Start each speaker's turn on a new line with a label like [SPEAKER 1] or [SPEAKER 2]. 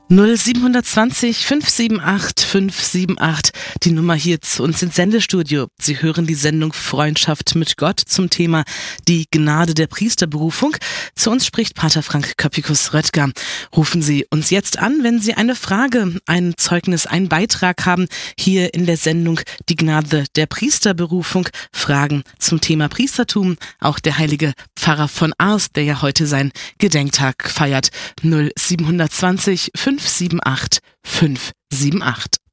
[SPEAKER 1] 0720 578 578, die Nummer hier zu uns ins Sendestudio. Sie hören die Sendung Freundschaft mit Gott zum Thema die Gnade der Priesterberufung. Zu uns spricht Pater Frank Köppikus-Röttger. Rufen Sie uns jetzt an, wenn Sie eine Frage, ein Zeugnis, einen Beitrag haben, hier in der Sendung Die Gnade der Priesterberufung. Fragen zum Thema Priestertum. Auch der heilige Pfarrer von Ars, der ja heute seinen Gedenktag feiert. 0720 578 578.